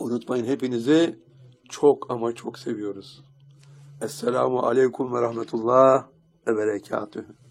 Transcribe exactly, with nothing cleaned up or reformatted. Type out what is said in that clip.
Unutmayın, hepinizi çok ama çok seviyoruz. Esselamu Aleyküm ve Rahmetullah ve Berekatühü.